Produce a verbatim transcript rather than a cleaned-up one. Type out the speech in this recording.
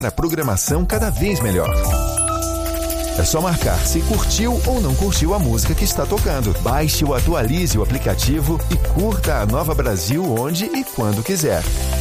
a programação cada vez melhor. É só marcar se curtiu ou não curtiu a música que está tocando. Baixe ou atualize o aplicativo e curta a Nova Brasil onde e quando quiser.